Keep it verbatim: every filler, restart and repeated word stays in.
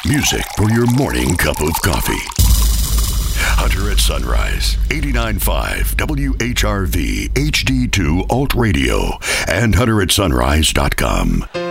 Music for your morning cup of coffee. Hunter at Sunrise, eighty-nine point five W H R V H D two Alt Radio and hunter at sunrise dot com.